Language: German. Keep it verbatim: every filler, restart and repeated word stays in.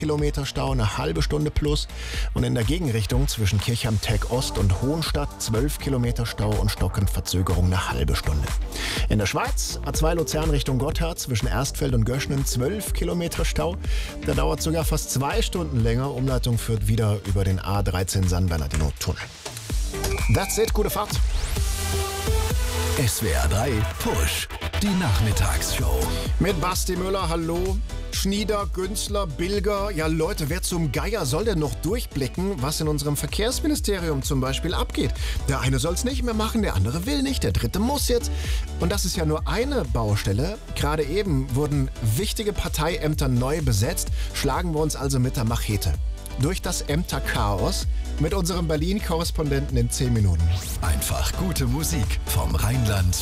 Kilometer Stau, eine halbe Stunde plus. Und in der Gegenrichtung zwischen Kirchheim-Tech Ost und Hohenstadt zwölf Kilometer Stau und stockend Verzögerung eine halbe Stunde. In der Schweiz A zwei Luzern Richtung Gotthard zwischen Erstfeld und Göschnen zwölf Kilometer Stau. Da dauert sogar fast zwei Stunden länger. Umleitung führt wieder über den A dreizehn San Bernardino Tunnel. That's it, gute Fahrt. S W R drei Push, die Nachmittagsshow. Mit Basti Müller, hallo. Schnieder, Günzler, Bilger. Ja Leute, wer zum Geier soll denn noch durchblicken, was in unserem Verkehrsministerium zum Beispiel abgeht? Der eine soll es nicht mehr machen, der andere will nicht, der dritte muss jetzt. Und das ist ja nur eine Baustelle. Gerade eben wurden wichtige Parteiämter neu besetzt. Schlagen wir uns also mit der Machete durch das Ämterchaos mit unserem Berlin-Korrespondenten in zehn Minuten. Einfach gute Musik vom Rheinland